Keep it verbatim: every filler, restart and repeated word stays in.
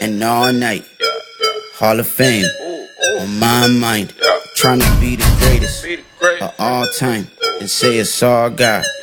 grind all night. Hall of Fame on my mind. Trying to be the greatest of all time and say it's all God.